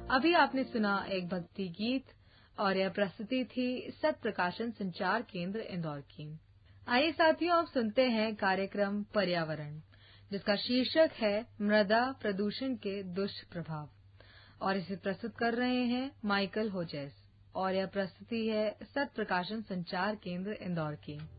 अभी आपने सुना एक भक्ति गीत और यह प्रस्तुति थी सत प्रकाशन संचार केंद्र इंदौर की। आइए साथियों, अब सुनते हैं कार्यक्रम पर्यावरण, जिसका शीर्षक है मृदा प्रदूषण के दुष्प्रभाव, और इसे प्रस्तुत कर रहे हैं माइकल होजेस, और यह प्रस्तुति है सत प्रकाशन संचार केंद्र इंदौर की।